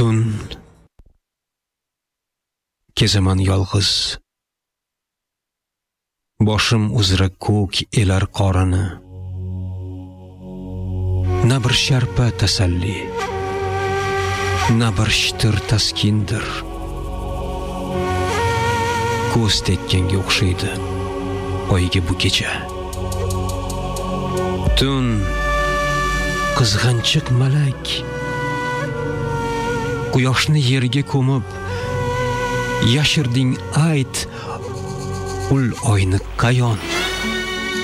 Tun kezaman yolg'iz, boshim uzra ko'k elar qorini. Na bir sharpa tasalli, na bir shitir taskindir. Ko'z tekkanga o'xshaydi oyga bu kecha. Tun qizg'anchiq malak, quyoshni yerga ko'mib yashirding ayt ul oyni qayon.